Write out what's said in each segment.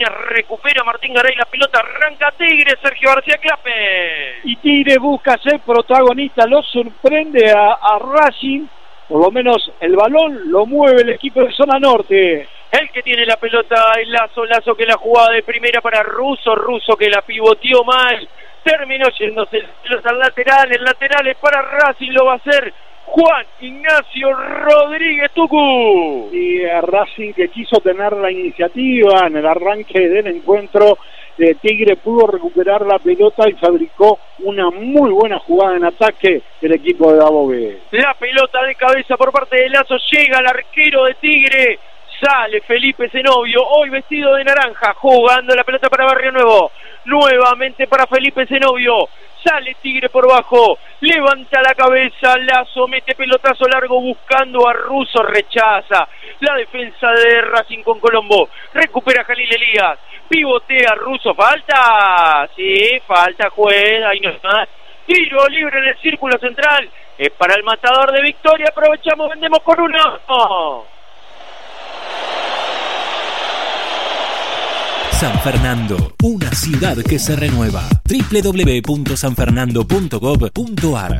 Martínez, recupera Martín Garay la pelota, arranca Tigre, Sergio García Clape. Y Tigre busca ser protagonista, lo sorprende a Racing, por lo menos el balón lo mueve el equipo de zona norte. El que tiene la pelota es Lazo que la jugada de primera para Russo que la pivoteó mal, terminó yéndose al lateral, el lateral es para Racing, lo va a hacer Juan Ignacio Rodríguez Tucu. Y Racing, que quiso tener la iniciativa en el arranque del encuentro, Tigre pudo recuperar la pelota y fabricó una muy buena jugada en ataque del equipo de Dabove. La pelota de cabeza por parte de Lazo, llega al arquero de Tigre, sale Felipe Zenobio, hoy vestido de naranja, jugando la pelota para Barrio Nuevo, nuevamente para Felipe Zenobio, sale Tigre por bajo, levanta la cabeza, Lazo mete pelotazo largo buscando a Russo, rechaza la defensa de Racing con Colombo, recupera Jalil Elías, pivotea Russo, falta, sí, falta juez, ahí no está, tiro libre en el círculo central, es para el matador de Victoria, aprovechamos, vendemos con uno. San Fernando, una ciudad que se renueva. www.sanfernando.gov.ar.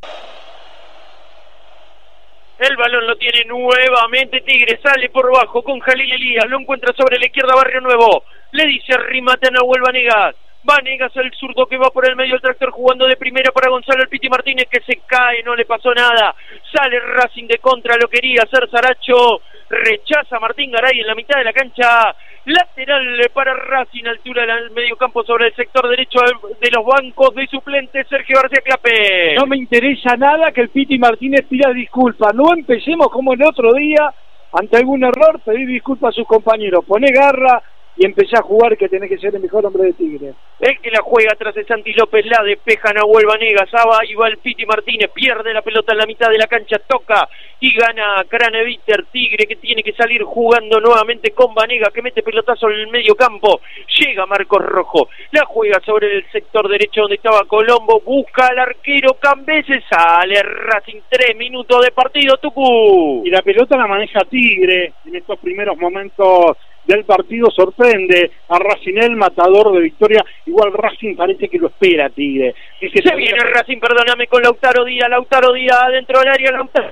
El balón lo tiene nuevamente Tigre, sale por bajo con Jalil Elías, lo encuentra sobre la izquierda Barrio Nuevo, le dice arrímate a Nahuel Vanegas el zurdo que va por el medio del tractor jugando de primera para Gonzalo El Piti Martínez que se cae, no le pasó nada, sale Racing de contra, lo quería hacer Saracho, rechaza Martín Garay en la mitad de la cancha, lateral para Racing, altura del medio campo sobre el sector derecho de los bancos de suplentes, Sergio García Clape. No me interesa nada que el Piti Martínez pida disculpas, no empecemos como el otro día, ante algún error, pedir disculpas a sus compañeros, poné garra y empecé a jugar, que tenés que ser el mejor hombre de Tigre. El que la juega tras de Santi López, la despeja Nahuel Vanegas, y va el Piti Martínez, pierde la pelota en la mitad de la cancha, toca y gana Craneviter, Tigre que tiene que salir jugando nuevamente con Vanegas, que mete pelotazo en el medio campo, llega Marcos Rojo, la juega sobre el sector derecho donde estaba Colombo, busca al arquero Cambeses, sale Racing, 3 minutos de partido, Tucu. Y la pelota la maneja Tigre en estos primeros momentos del partido, sorprende a Racing, el matador de Victoria, igual Racing parece que lo espera Tigre. Se viene Racing, perdóname, con Lautaro Díaz dentro del área, Lautaro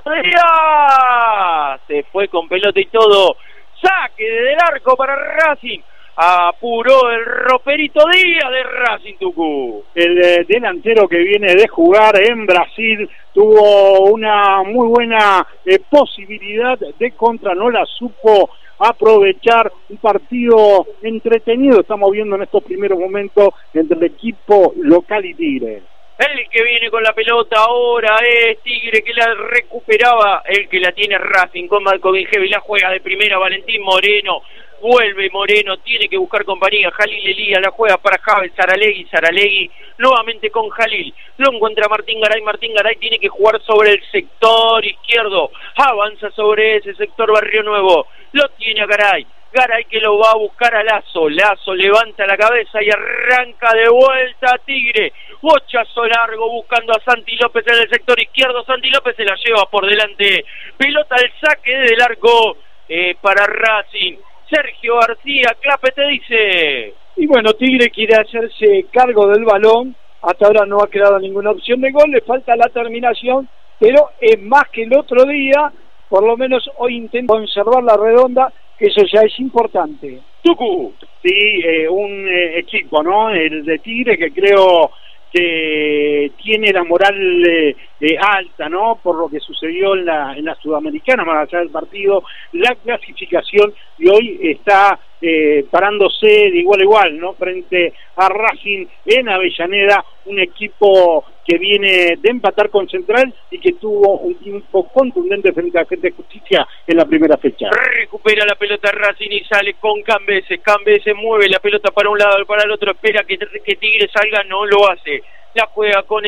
Díaz, se fue con pelota y todo, saque desde el arco para Racing, apuró el roperito Díaz de Racing, Tucu. El delantero que viene de jugar en Brasil tuvo una muy buena posibilidad de contra, no la supo aprovechar, un partido entretenido estamos viendo en estos primeros momentos entre el equipo local y Tigre. El que viene con la pelota ahora es Tigre, que la recuperaba, el que la tiene Racing con Marco Vingevi, la juega de primera Valentín Moreno, vuelve Moreno, tiene que buscar compañía, Jalil Elías la juega para Javel Saralegui nuevamente con Jalil, lo encuentra Martín Garay tiene que jugar sobre el sector izquierdo, avanza sobre ese sector Barrio Nuevo, lo tiene a Garay que lo va a buscar a Lazo levanta la cabeza y arranca de vuelta a Tigre, bochazo largo buscando a Santi López en el sector izquierdo, Santi López se la lleva por delante, pelota al saque del arco para Racing, Sergio García Clape te dice. Y bueno, Tigre quiere hacerse cargo del balón, hasta ahora no ha quedado ninguna opción de gol, le falta la terminación, pero es más que el otro día, por lo menos hoy intenta conservar la redonda, que eso ya es importante. Tucu. Sí, un equipo, ¿no? El de Tigre, que creo que tiene la moral alta, ¿no? Por lo que sucedió en la Sudamericana, más allá del partido, la clasificación, y hoy está parándose de igual a igual, ¿no? Frente a Racing en Avellaneda, un equipo que viene de empatar con Central y que tuvo un triunfo contundente frente a Gente de Justicia en la primera fecha. Recupera la pelota Racing y sale con Cambeses mueve la pelota para un lado y para el otro, espera que Tigre salga, no lo hace, la juega con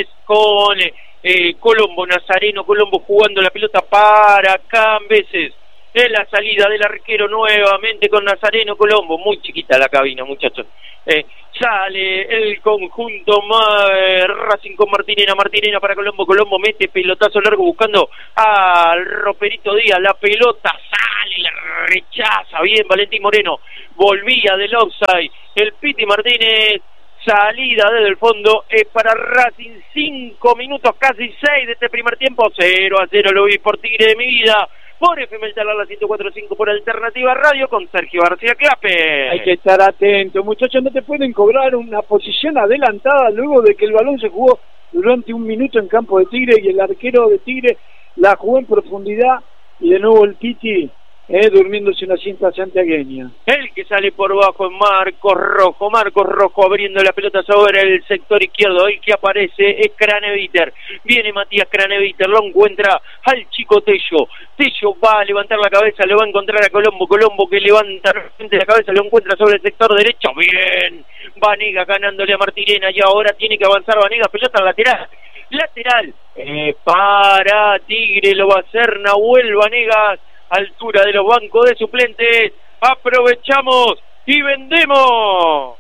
Colombo, Colombo jugando la pelota para Cambeses, en la salida del arquero nuevamente con Nazareno Colombo, muy chiquita la cabina, muchachos, Sale el conjunto Racing con Martinena para Colombo mete pelotazo largo buscando al Roperito Díaz, la pelota sale, la rechaza bien Valentín Moreno, volvía del offside, el Piti Martínez, salida desde el fondo, es para Racing, 5 minutos, casi 6 de este primer tiempo, 0-0 lo vi por Tigre de mi vida, por FM El Talar, la 104.5 por Alternativa Radio, con Sergio García Clape. Hay que estar atento, muchachos, no te pueden cobrar una posición adelantada luego de que el balón se jugó durante un minuto en campo de Tigre y el arquero de Tigre la jugó en profundidad y de nuevo el Piti durmiéndose una cinta santiagueña. El que sale por bajo es Marcos Rojo abriendo la pelota sobre el sector izquierdo, el que aparece es Craneviter, viene Matías Craneviter, lo encuentra al chico Tello va a levantar la cabeza, lo va a encontrar a Colombo que levanta la cabeza, lo encuentra sobre el sector derecho, bien, Vanega ganándole a Martinena y ahora tiene que avanzar Vanega, pelota lateral, para Tigre, lo va a hacer Nahuel Vanegas, altura de los bancos de suplentes, aprovechamos y vendemos.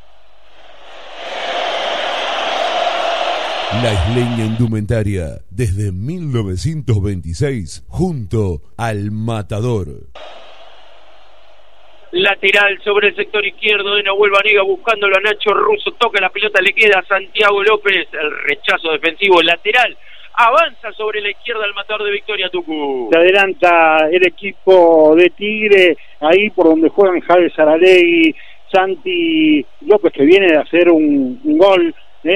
La Isleña Indumentaria, desde 1926, junto al Matador. Lateral sobre el sector izquierdo de Nahuel Vanega buscándolo a Nacho Russo, toca la pelota, le queda a Santiago López, el rechazo defensivo lateral. Avanza sobre la izquierda el Matador de Victoria, Tucu. Se adelanta el equipo de Tigre, ahí por donde juegan Javier Saralegui, Santi López, que viene de hacer un gol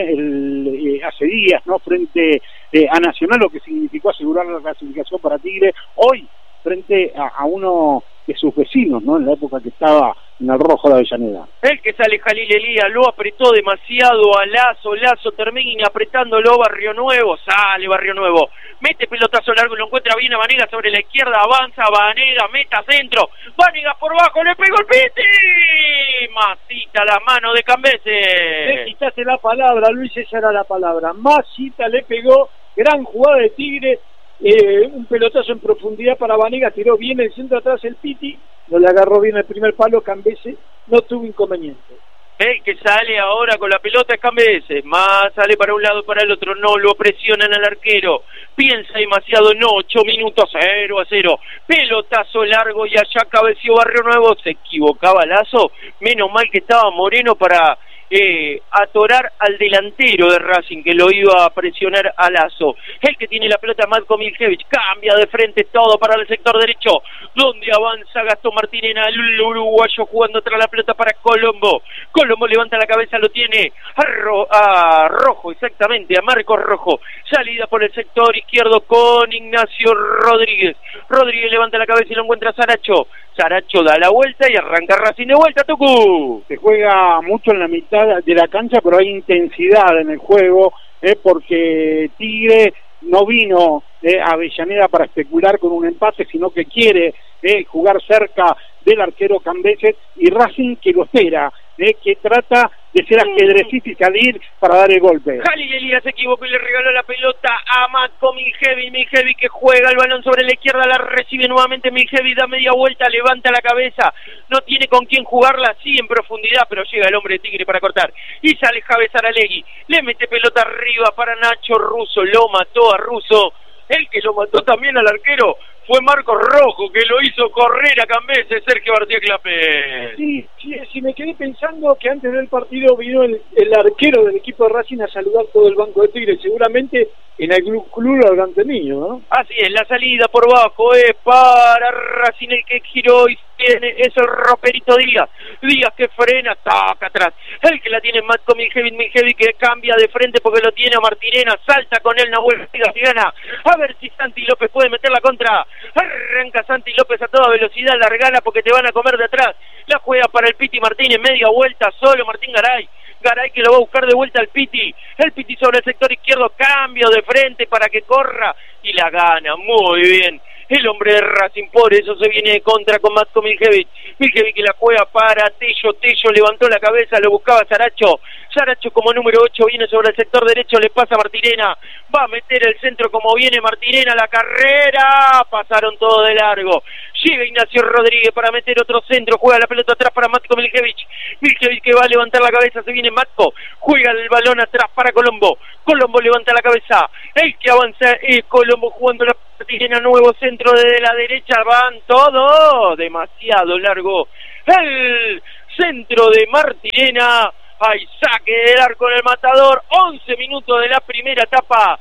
hace días, ¿no? Frente a Nacional, lo que significó asegurar la clasificación para Tigre. Hoy, frente a uno de sus vecinos, ¿no? En la época que estaba en el rojo de Avellaneda. El que sale Jalil Elías, lo apretó demasiado a Lazo termina apretándolo Barrio Nuevo, sale Barrio Nuevo, mete pelotazo largo, lo encuentra bien a Vanega sobre la izquierda, avanza Vanega, meta centro, Vanega por bajo, le pegó el Piti, masita la mano de Cambese. Le quitaste la palabra, Luis, esa era la palabra, masita le pegó, gran jugada de Tigre. Un pelotazo en profundidad para Vanega, tiró bien el centro atrás el Piti, no le agarró bien el primer palo, Cambese no tuvo inconveniente. El que sale ahora con la pelota es Cambese, más sale para un lado para el otro, no lo presionan al arquero, piensa demasiado, no, 8 minutos, 0-0, pelotazo largo y allá cabeció Barrio Nuevo, se equivocaba Lazo, menos mal que estaba Moreno para atorar al delantero de Racing que lo iba a presionar a Lazo. El que tiene la pelota, Matko Miljevic, cambia de frente todo para el sector derecho, donde avanza Gastón Martinena, el uruguayo jugando tras la pelota para Colombo levanta la cabeza, lo tiene a Rojo, exactamente, a Marcos Rojo, salida por el sector izquierdo con Ignacio Rodríguez levanta la cabeza y lo encuentra Saracho da la vuelta y arranca Racing de vuelta, Tucu. Se juega mucho en la mitad de la cancha, pero hay intensidad en el juego, porque Tigre no vino a Avellaneda para especular con un empate, sino que quiere jugar cerca del arquero Cambese, y Racing que lo espera, que trata de ser ajedrecista y salir para dar el golpe. Jalil Elías se equivocó y le regaló la pelota a Matko Miljevic que juega el balón sobre la izquierda, la recibe nuevamente Miljevic, da media vuelta, levanta la cabeza, no tiene con quién jugarla, sí en profundidad, pero llega el hombre de Tigre para cortar, y sale Javier Saralegui, le mete pelota arriba para Nacho Russo, lo mató a Russo, el que lo mató también al arquero fue Marcos Rojo, que lo hizo correr a Cambese, Sergio García Clape. Sí, me quedé pensando que antes del partido vino el arquero del equipo de Racing a saludar todo el banco de Tigre, seguramente en el club lo habrán tenido, ¿no? Así es, la salida por bajo es para Racing, el que giró y tiene, es el Roperito Díaz que frena, toca atrás, el que la tiene Matko Miljevic que cambia de frente porque lo tiene a Martinena, salta con él Nahuel Vanega y gana, a ver si Santi López puede meter la contra, arranca Santi López a toda velocidad, largala porque te van a comer de atrás, la juega para el Piti Martínez, media vuelta, solo Martín Garay que lo va a buscar de vuelta al Piti, el Piti sobre el sector izquierdo, cambio de frente para que corra y la gana, muy bien, el hombre de Racing, por eso se viene de contra con Matko Miljevic. Miljevic que la juega para Tello, Tello levantó la cabeza, lo buscaba Saracho, Saracho como número 8 viene sobre el sector derecho, le pasa a Martirena, va a meter el centro como viene Martirena, la carrera, pasaron todo de largo, llega Ignacio Rodríguez para meter otro centro, juega la pelota atrás para Matko Miljevic, Miljevic que va a levantar la cabeza, se viene Matko, juega el balón atrás para Colombo, Colombo levanta la cabeza, el que avanza es Colombo jugando la Martirena, nuevo centro desde la derecha, van todos, demasiado largo, el centro de Martirena, hay saque del arco del Matador, 11 minutos de la primera etapa,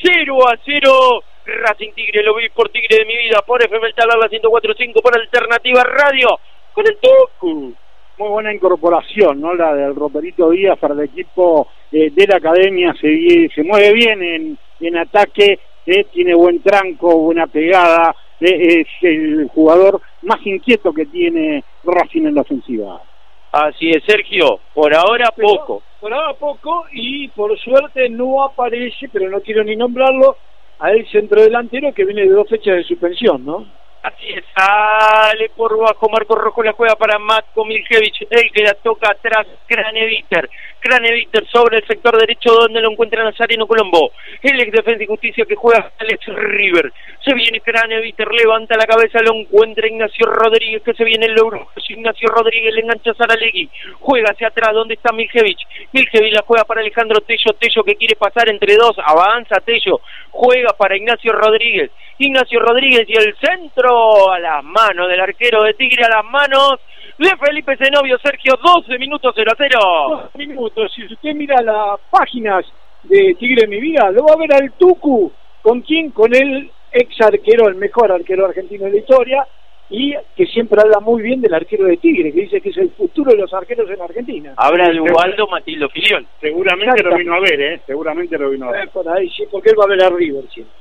0-0, Racing Tigre, lo vi por Tigre de mi vida, por FM El Talar, la 104.5, por Alternativa Radio, con el Tucu. Muy buena incorporación, ¿no? La del Roperito Díaz para el equipo de la academia, se mueve bien en ataque, tiene buen tranco, buena pegada, es el jugador más inquieto que tiene Racing en la ofensiva. Así es, Sergio, por ahora poco. Por ahora poco, y por suerte no aparece, pero no quiero ni nombrarlo, a el centrodelantero que viene de 2 fechas de suspensión, ¿no? Así es, sale por bajo, Marco Rojo la juega para Matko Miljevic, el que la toca atrás, Craneviter sobre el sector derecho donde lo encuentra Nazareno Colombo, el ex Defensa y Justicia que juega Alex River, se viene Craneviter, levanta la cabeza, lo encuentra Ignacio Rodríguez, que se viene el Euro, Ignacio Rodríguez le engancha a Saralegui, juega hacia atrás, donde está Miljevic la juega para Alejandro Tello que quiere pasar entre dos, avanza Tello, juega para Ignacio Rodríguez y el centro a las manos del arquero de Tigre, a las manos de Felipe Zenobio. Sergio, 12 minutos 0-0. 12 minutos, si usted mira las páginas de Tigre de mi vida, lo va a ver al Tucu, ¿con quién? Con el ex arquero, el mejor arquero argentino de la historia, y que siempre habla muy bien del arquero de Tigre, que dice que es el futuro de los arqueros en Argentina. Habla de Ubaldo Matildo Filión. Seguramente lo vino a ver, seguramente lo vino a ver. Por ahí, sí, porque él va a ver a River siempre.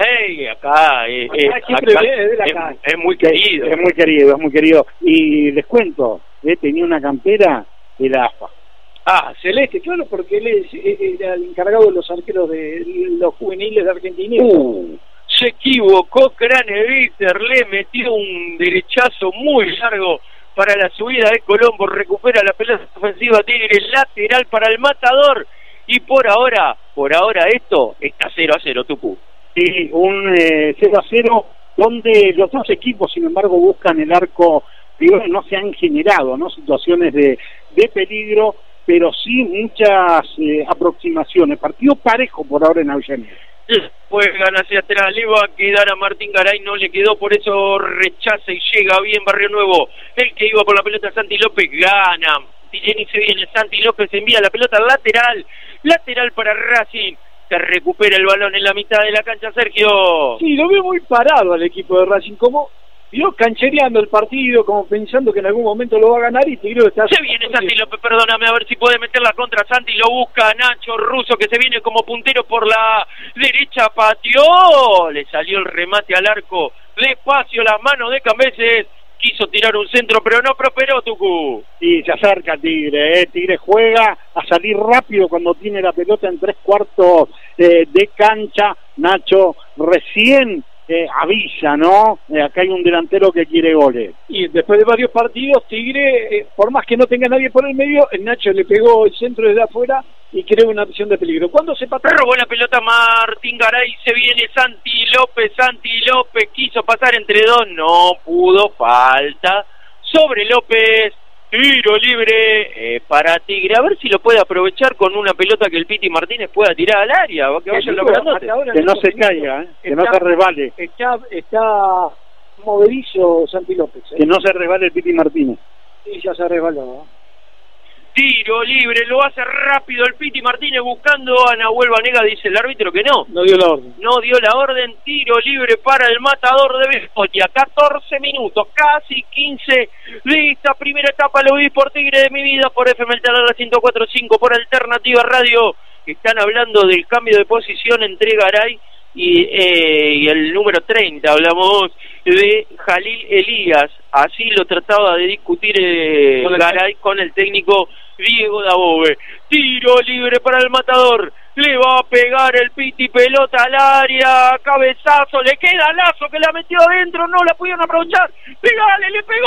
Acá es muy querido. Es muy querido. Y les cuento, tenía una campera de la AFA. Celeste, claro, porque él era el encargado de los arqueros de los juveniles de Argentina. Se equivocó Craneviter, le metió un derechazo muy largo para la subida de Colombo, recupera la pelota ofensiva Tigre, lateral para el Matador, y por ahora esto está 0-0, Tucu. Sí, un 0-0 donde los dos equipos, sin embargo, buscan el arco. Digo, no se han generado, ¿no?, situaciones de peligro, pero sí muchas aproximaciones. Partido parejo por ahora en Avellaneda. Pues gana hacia atrás, le va a quedar a Martín Garay, no le quedó, por eso rechaza y llega bien Barrio Nuevo, el que iba por la pelota Santi López, gana, Tireni se viene, Santi López envía la pelota lateral para Racing, que recupera el balón en la mitad de la cancha, Sergio. Sí, lo veo muy parado al equipo de Racing, como canchereando el partido, como pensando que en algún momento lo va a ganar, y Tigre está... Se viene Santi López, perdóname, a ver si puede meter la contra Santi, lo busca Nacho Russo, que se viene como puntero por la derecha, pateó, le salió el remate al arco, despacio las manos de Cambeses, quiso tirar un centro, pero no prosperó, Tucu. Sí, se acerca Tigre, Tigre juega a salir rápido cuando tiene la pelota en 3/4 de cancha. Nacho recién avisa, ¿no? Acá hay un delantero que quiere goles. Y después de varios partidos, Tigre, por más que no tenga nadie por el medio, el Nacho le pegó el centro desde afuera y creó una opción de peligro. ¿Cuándo se pató? Robó la pelota Martín Garay, se viene Santi López quiso pasar entre dos, no pudo, falta sobre López, tiro libre para Tigre, a ver si lo puede aprovechar con una pelota que el Piti Martínez pueda tirar al área, que vayan los grandotes. Que no se caiga, que no se resbale. Está movedizo Santi López. Que no se resbale el Piti Martínez. Sí, ya se resbaló. Tiro libre, lo hace rápido el Piti Martínez buscando a Nahuel Banega, dice el árbitro que no. No dio la orden. Tiro libre para el Matador de Vescotia. 14 minutos, casi 15 de esta primera etapa. Lo vi por Tigre de mi vida, por FM El Talar 104.5, por Alternativa Radio. Están hablando del cambio de posición entre Garay y el número 30. Hablamos de Jalil Elías. Así lo trataba de discutir Garay con el técnico Diego Dabove. Tiro libre para el Matador. le va a pegar el Piti, pelota al área, cabezazo, le queda Lazo que la metió adentro, no la pudieron aprovechar, pegale, le pegó,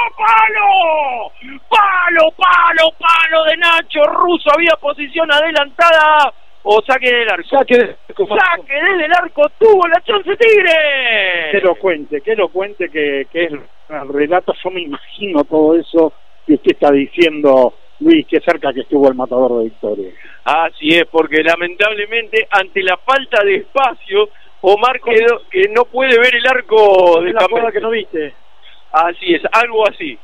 palo, palo, palo, palo de Nacho Russo, había posición adelantada, o saque del arco. Saque desde el arco, tuvo la chance Tigre. Que lo cuente, que es el relato, yo me imagino todo eso que usted está diciendo, Luis, qué cerca que estuvo el matador de Victoria. Así es, porque lamentablemente ante la falta de espacio, Omar quedó, que no puede ver el arco de la jugada que no viste. Así es, algo así.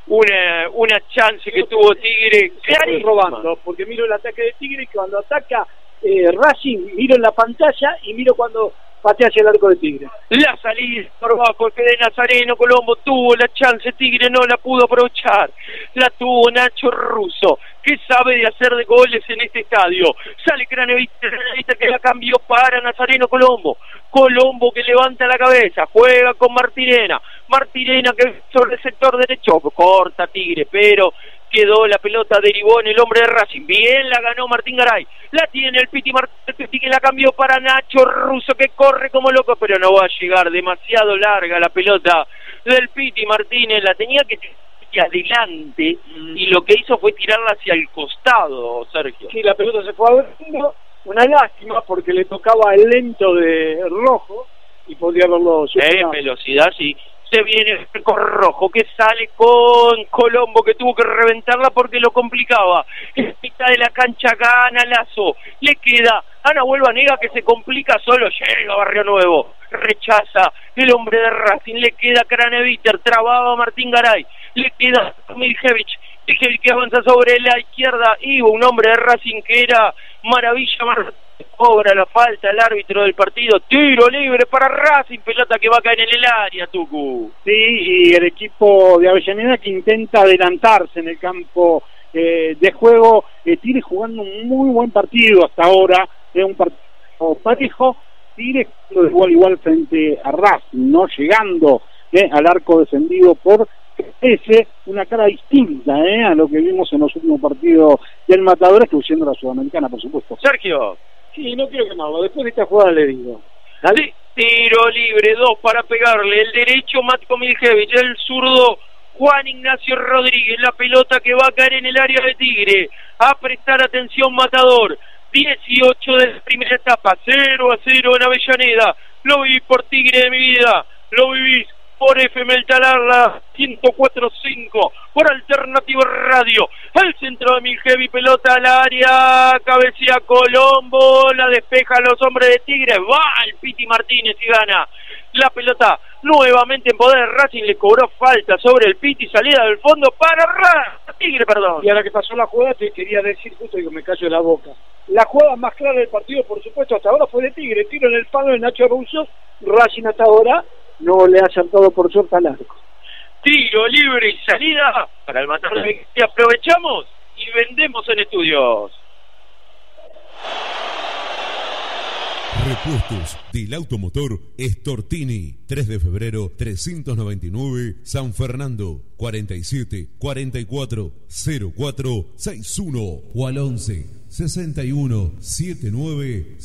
Una chance que tuvo Tigre, clarísima. Robando, porque miro el ataque de Tigre y cuando ataca Racing, miro en la pantalla y miro cuando patea hacia el arco de Tigre. La salida por bajo, el de Nazareno Colombo tuvo la chance, Tigre no la pudo aprovechar. La tuvo Nacho Russo, que sabe de hacer de goles en este estadio. Sale Craneviter que la cambió para Nazareno Colombo. Colombo que levanta la cabeza, juega con Martirena. Martirena que sobre el sector derecho, corta Tigre, pero quedó la pelota, derivó en el hombre de Racing. Bien la ganó Martín Garay. La tiene el Piti que la cambió para Nacho Russo, que corre como loco, pero no va a llegar. Demasiado larga la pelota del Piti Martínez. La tenía que tirar hacia adelante y lo que hizo fue tirarla hacia el costado, Sergio. Sí, la pelota se fue abriendo. Una lástima porque le tocaba el lento de Rojo y podría haberlo superado. Velocidad, sí. Se viene el Rojo que sale con Colombo, que tuvo que reventarla porque lo complicaba. En mitad de la cancha gana Lazo, le queda a Nahuel Banega que se complica solo, llega a Barrio Nuevo, rechaza el hombre de Racing, le queda Craneviter, trababa Martín Garay, le queda Miljevich que avanza sobre la izquierda, y un hombre de Racing que era Maravilla cobra la falta el árbitro del partido, tiro libre para Racing, pelota que va a caer en el área, Tucu. Sí, y el equipo de Avellaneda que intenta adelantarse en el campo de juego, Tigre jugando un muy buen partido hasta ahora, es un partido parejo, Tigre de igual frente a Racing, no llegando al arco defendido por ese, una cara distinta a lo que vimos en los últimos partidos del Matador, excluyendo la Sudamericana, por supuesto. Sergio. Sí, no quiero quemarlo, después de esta jugada le digo. ¿Dale? Tiro libre, 2 para pegarle, el derecho Matko Miljevich, el zurdo Juan Ignacio Rodríguez, la pelota que va a caer en el área de Tigre, a prestar atención Matador, 18 de la primera etapa, 0-0 en Avellaneda, lo viví por Tigre de mi vida, lo vivís por FM El Talar, la 104.5, por Alternativa Radio, el centro de Miljevich, pelota al área, cabecea Colombo, la despeja a los hombres de Tigre, va el Piti Martínez y gana la pelota nuevamente en poder de Racing, le cobró falta sobre el Piti, salida del fondo para Tigre, perdón. Y ahora que pasó la jugada te quería decir, justo digo, me callo la boca, la jugada más clara del partido, por supuesto, hasta ahora fue de Tigre, tiro en el palo de Nacho Russo, Racing hasta ahora no le ha saltado por suerte al arco. Tiro libre y salida para el Matador. Aprovechamos y vendemos en estudios. Repuestos del automotor Stortini, 3 de febrero 399, San Fernando, 47 44 04 61 o al 11 61 79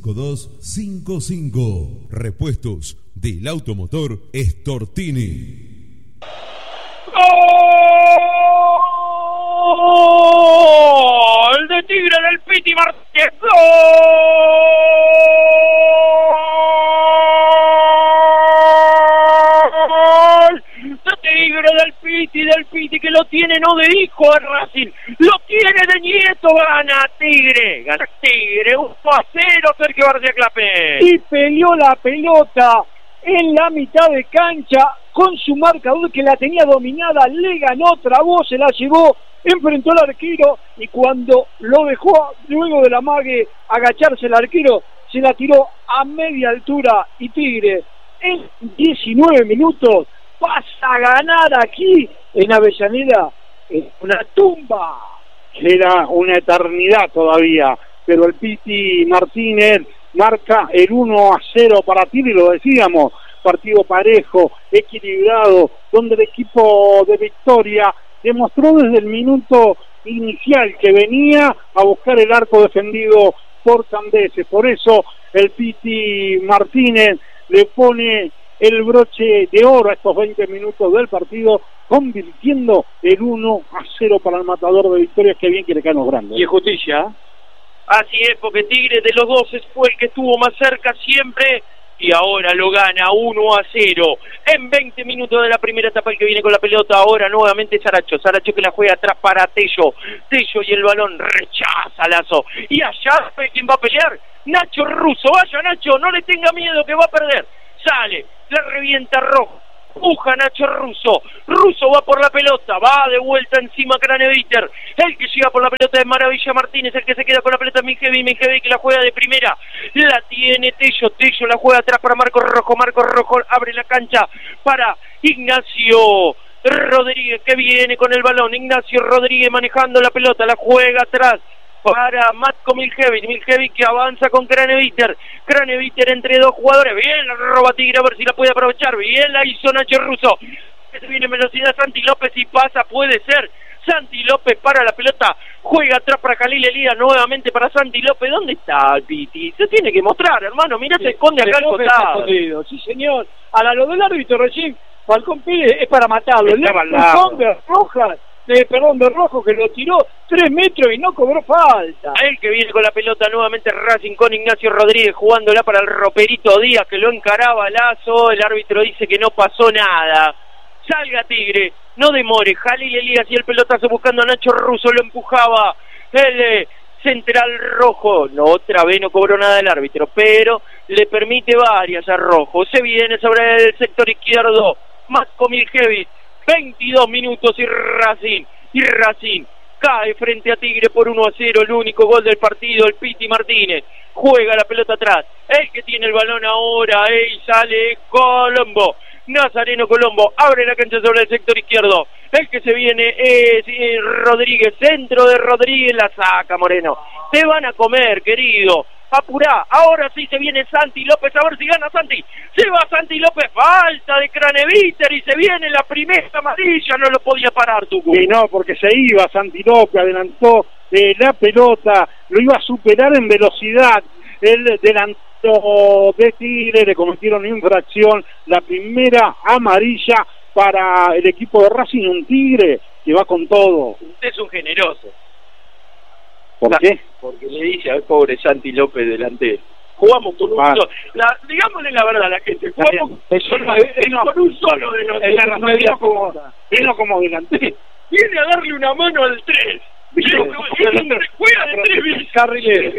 5255. Repuestos del automotor Stortini. ¡Gol de Tigre del Piti Martínez! ¡Gol de Tigre del Piti que lo tiene no de hijo a Racing, lo tiene de nieto, gana Tigre 1-0, Sergio García Clapé. Y peleó la pelota en la mitad de cancha con su marcador que la tenía dominada, le ganó, trabó, se la llevó, enfrentó al arquero y cuando lo dejó luego del amague agacharse el arquero, se la tiró a media altura y Tigre en 19 minutos pasa a ganar aquí en Avellaneda, en una tumba. Era una eternidad todavía, pero el Piti Martínez marca el 1-0 para Tigre, y lo decíamos, partido parejo, equilibrado, donde el equipo de Victoria demostró desde el minuto inicial que venía a buscar el arco defendido por sandeces. Por eso el Piti Martínez le pone el broche de oro a estos 20 minutos del partido, convirtiendo el 1-0 para el Matador de Victorias. Que bien que le caen los grandes. Y es justicia. Así es, porque Tigre de los dos fue el que estuvo más cerca siempre y ahora lo gana 1-0 en 20 minutos de la primera etapa. El que viene con la pelota ahora nuevamente Saracho que la juega atrás para Tello y el balón rechaza Lazo, y allá ¿quién va a pelear? Nacho Russo. Vaya Nacho, no le tenga miedo que va a perder, sale, le revienta Rojo, empuja Nacho Russo va por la pelota, va de vuelta encima Craneviter, el que llega por la pelota es Maravilla Martínez, el que se queda con la pelota es Mingevi que la juega de primera, la tiene Tello la juega atrás para Marco Rojo abre la cancha para Ignacio Rodríguez, que viene con el balón, Ignacio Rodríguez manejando la pelota, la juega atrás para Matko Miljevic que avanza con Craneviter entre dos jugadores, bien la roba Tigre, a ver si la puede aprovechar, bien la hizo Nacho Russo, se viene en velocidad Santi López y pasa, puede ser, Santi López para la pelota, juega atrás para Jalil Elías, nuevamente para Santi López. ¿Dónde está el Piti? Se tiene que mostrar, hermano, mirá, se esconde acá al costado. Sí señor, a lo del árbitro recién, Falcón Pérez es para matarlo, le empujón de Rojas, de Rojo, que lo tiró 3 metros y no cobró falta. A él que viene con la pelota nuevamente Racing con Ignacio Rodríguez jugándola para el Roperito Díaz, que lo encaraba Lazo. El árbitro dice que no pasó nada. Salga Tigre, no demore. Jalil Elías y el pelotazo buscando a Nacho Russo, lo empujaba el central Rojo. No, otra vez no cobró nada el árbitro, pero le permite varias a Rojo. Se viene sobre el sector izquierdo Matko Miljevic, 22 minutos y Racing cae frente a Tigre por 1-0, el único gol del partido. El Piti Martínez juega la pelota atrás, el que tiene el balón ahora, y sale Colombo, Nazareno Colombo, abre la cancha sobre el sector izquierdo, el que se viene es Rodríguez, centro de Rodríguez, la saca Moreno, te van a comer, querido, apurá, ahora sí se viene Santi López, a ver si gana Santi, se va Santi López, falta de Craneviter y se viene la primera amarilla, no lo podía parar Tucu. Y no, porque se iba Santi López, adelantó la pelota, lo iba a superar en velocidad, el delantero de Tigre, le cometieron infracción, la primera amarilla para el equipo de Racing, un Tigre que va con todo. Usted es un generoso. ¿Por qué? Porque le dice al pobre Santi López delantero. Jugamos con un solo, digámosle la verdad a la gente, jugamos con un solo de nosotros. Vino como delantero. Viene a darle una mano al 3. Juega de 3 carriles.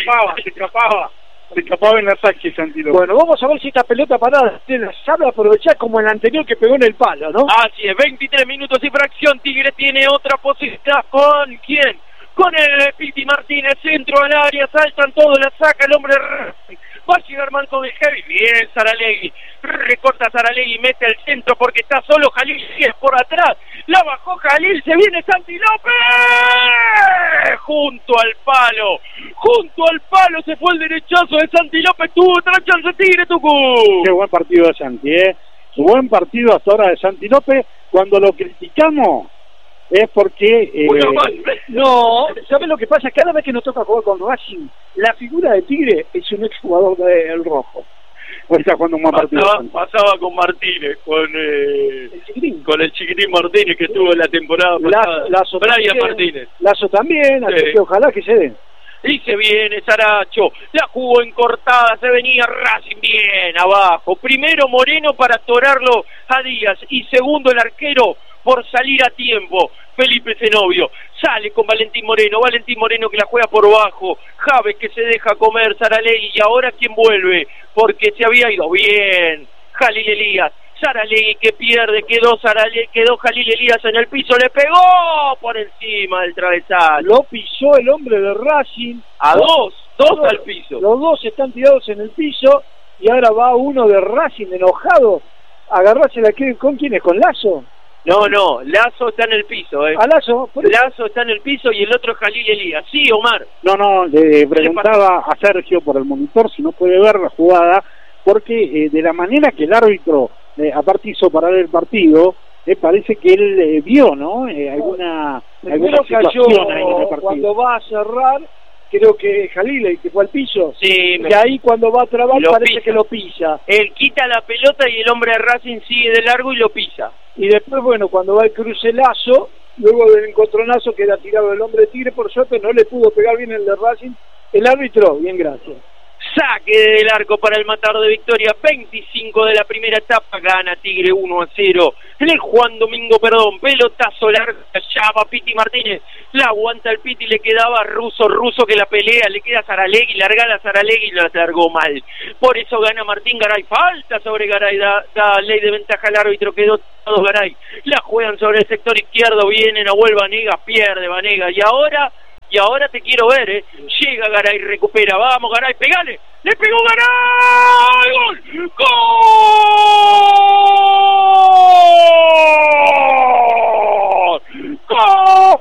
Se escapaba en la saque Santi López. Bueno, vamos a ver si esta pelota parada sabe aprovechar como el anterior que pegó en el palo, ¿no? Así es, 23 minutos y fracción. Tigre tiene otra posibilidad. ¿Con quién? Con el Piti Martínez, centro al área, saltan todos, la saca el hombre. Va a llegar Marco Miljevic, bien Saralegui, recorta Saralegui, mete al centro porque está solo Jalil, es por atrás, la bajó Jalil, se viene Santi López, junto al palo se fue el derechazo de Santi López, tuvo otra chance Tigre, Tucu. Qué buen partido de Santi, buen partido hasta ahora de Santi López. Cuando lo criticamos es porque no, ¿sabes lo que pasa? Cada vez que nos toca jugar con Racing, la figura de Tigre es un exjugador del Rojo. O está jugando un buen partido. Pasaba con Martínez, con el chiquitín Martínez que estuvo en la temporada pasada. Brian Martínez. Lazo también, así que ojalá que se den. Y se viene Saracho, la jugó en cortada, se venía Racing bien abajo. Primero Moreno para atorarlo a Díaz y segundo el arquero por salir a tiempo, Felipe Zenobio. Sale con Valentín Moreno que la juega por bajo, Javes que se deja comer Saralegui, y ahora ¿quién vuelve? Porque se había ido bien Jalil Elías. Saralegui que pierde, quedó Jalil Elías en el piso, le pegó por encima del travesaño. Lo pisó el hombre de Racing. A dos al piso. Los dos están tirados en el piso y ahora va uno de Racing enojado a agarrársela. ¿Con quién es? ¿Con Lazo? No, Lazo está en el piso, ¿A Lazo? Lazo está en el piso y el otro es Jalil Elías. Sí, Omar. No, le preguntaba a Sergio por el monitor si no puede ver la jugada, porque de la manera que el árbitro aparte hizo parar el partido, parece que él vio, ¿no? Alguna situación ahí en el partido. Cuando va a cerrar, creo que Jalil, el que fue al piso. Sí, Y ahí cuando va a trabar parece pisa. que lo pisa. Él quita la pelota y el hombre de Racing sigue de largo y lo pisa. Y después, bueno, cuando va el crucelazo, luego del encontronazo que era tirado el hombre de Tigre, por suerte no le pudo pegar bien el de Racing. El árbitro, bien, gracias. Saque del arco para el Matador de Victoria, 25 de la primera etapa, gana Tigre 1-0. En el Juan Domingo Perdón, pelotazo largo, llama Piti Martínez, la aguanta el Piti, le quedaba Russo que la pelea, le queda Saralegui, largada Saralegui y la largó mal. Por eso gana Martín Garay, falta sobre Garay, da ley de ventaja al árbitro, quedó todos Garay. La juegan sobre el sector izquierdo, viene Nahuel Vanegas, pierde Vanegas, y ahora te quiero ver, llega Garay, recupera, vamos Garay, pegale, le pegó Garay, gol, gol,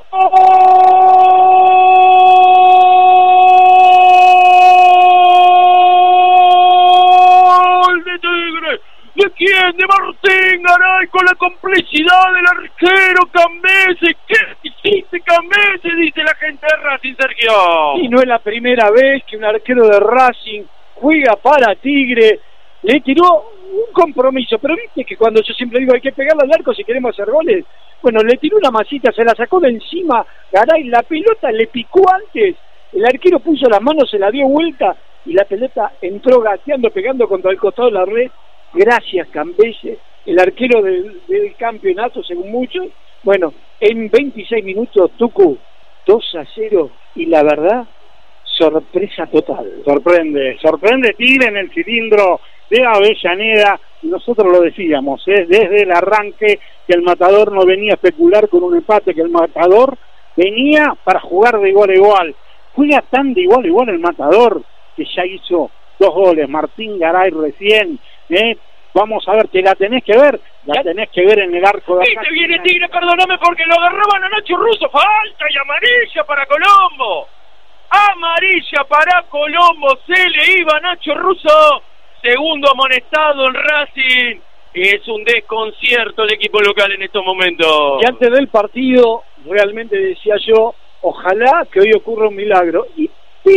gol de Tigre. ¿De quién? De Martín Garay, con la complicidad del arquero Cambese. ¿Qué hiciste, Cambese? Dice la gente de Racing, Sergio. Y no es la primera vez que un arquero de Racing juega para Tigre. Le tiró un compromiso, pero viste que cuando yo siempre digo hay que pegarle al arco si queremos hacer goles. Bueno, le tiró una masita, se la sacó de encima Garay, la pelota le picó antes. El arquero puso las manos, se la dio vuelta y la pelota entró gateando, pegando contra el costado de la red. Gracias, Cambese, el arquero del campeonato, según muchos. Bueno, en 26 minutos, Tucu, 2-0, y la verdad, sorpresa total. Sorprende Tigre en el cilindro de Avellaneda. Nosotros lo decíamos, desde el arranque, que el Matador no venía a especular con un empate, que el Matador venía para jugar de igual a igual. Juega tan de igual a igual el Matador, que ya hizo 2 goles, Martín Garay recién. Vamos a ver, que la tenés que ver en el arco de acá. Viene Tigre, perdóname porque lo agarraban a Nacho Russo, falta y amarilla para Colombo. Amarilla para Colombo, se le iba Nacho Russo, segundo amonestado en Racing. Es un desconcierto el equipo local en estos momentos. Y antes del partido, realmente decía yo, ojalá que hoy ocurra un milagro. Y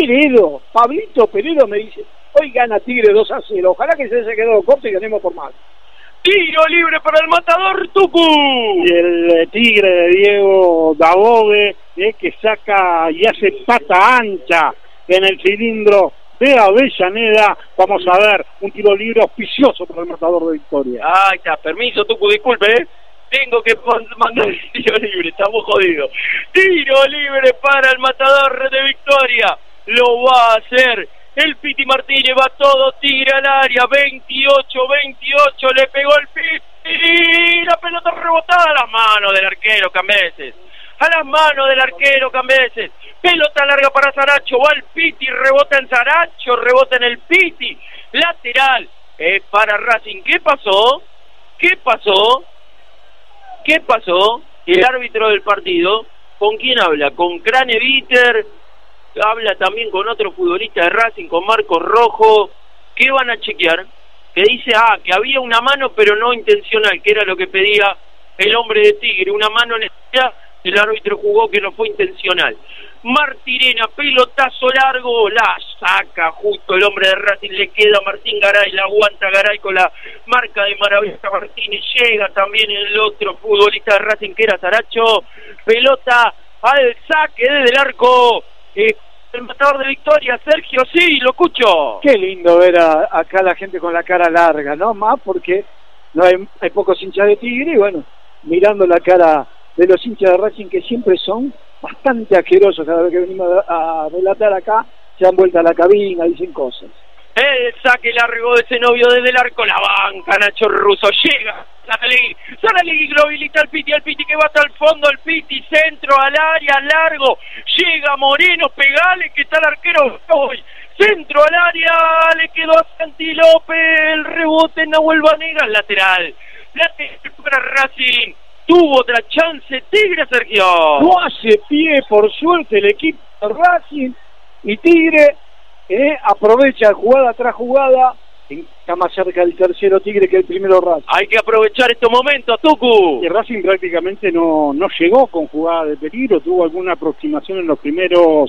Pablito Peredo me dice, hoy gana Tigre 2-0, ojalá que se haya quedado corto y ganemos por más. Tiro libre para el Matador, Tucu. Y el Tigre de Diego Dabove, que saca y hace pata ancha en el cilindro de Avellaneda. Vamos a ver, un tiro libre auspicioso para el Matador de Victoria. Ahí está, permiso, Tucu, disculpe, tengo que mandar el tiro libre, estamos jodidos. Tiro libre para el Matador de Victoria, lo va a hacer el Piti Martínez, va todo Tigre al área, 28, le pegó el Piti, la pelota rebotada a las manos del arquero Cambeses, pelota larga para Saracho, va el Piti, rebota en Saracho, rebota en el Piti, lateral, es para Racing. ¿Qué pasó? El árbitro del partido, ¿con quién habla? Con Craneviter, habla también con otro futbolista de Racing, con Marcos Rojo. ¿Qué van a chequear? Que dice, que había una mano pero no intencional, que era lo que pedía el hombre de Tigre, una mano en el árbitro jugó que no fue intencional. Martirena, pelotazo largo, la saca justo el hombre de Racing, le queda a Martín Garay, la aguanta Garay con la marca de Maravilla Martínez, llega también el otro futbolista de Racing que era Saracho, pelota al saque desde el arco, el Matador de Victoria, Sergio, sí, lo escucho. Qué lindo ver acá la gente con la cara larga, ¿no? Más porque no hay pocos hinchas de Tigre y bueno, mirando la cara de los hinchas de Racing que siempre son bastante asquerosos. Cada vez que venimos a relatar acá, se dan vuelta a la cabina, dicen cosas. El saque largo de ese novio desde el arco, la banca Nacho Russo, llega Saralegui lo habilita al Piti que va hasta el fondo, el Piti, centro al área, largo, llega Moreno, pegale que está el arquero hoy, centro al área, le quedó a Santi López, el rebote en Nahuel Vanegas, lateral para Racing, tuvo otra chance Tigre, Sergio. No hace pie, por suerte, el equipo de Racing, y Tigre aprovecha jugada tras jugada, está más cerca del tercero Tigre que el primero Racing. Hay que aprovechar estos momentos, Tucu. Y Racing prácticamente no llegó con jugada de peligro, tuvo alguna aproximación en los primeros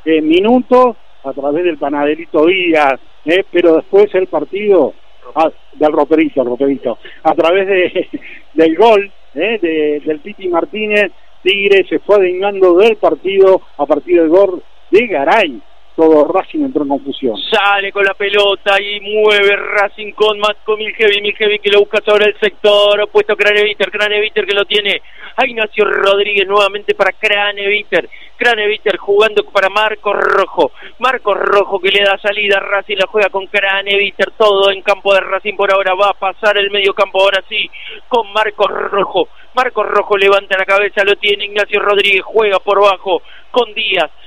minutos a través del Panaderito Díaz, pero después el partido del Roperito, a través del gol del Piti Martínez, Tigre se fue adueñando del partido a partir del gol de Garay. Todo Racing entró en confusión. Sale con la pelota y mueve Racing con Milhevi que lo busca sobre el sector opuesto. Craneviter que lo tiene a Ignacio Rodríguez nuevamente para Craneviter jugando para Marcos Rojo que le da salida a Racing, la juega con Craneviter, todo en campo de Racing por ahora. Va a pasar el medio campo ahora sí con Marcos Rojo levanta la cabeza, lo tiene Ignacio Rodríguez, juega por bajo con Díaz.